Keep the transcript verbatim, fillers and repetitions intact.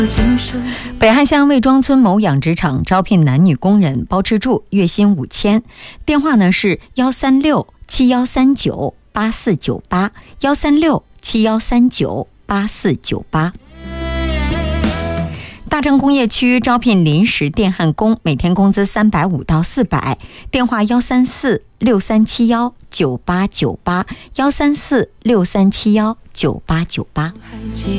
北汉乡魏庄村某养殖场招聘男女工人，包吃住，月薪五千。电话呢是幺三六七幺三九八四九八，幺三六七幺三九八四九八。大郑工业区招聘临时电焊工，每天工资三百五到四百，电话幺三四六三七幺九八九八，幺三四六三七幺九八九八。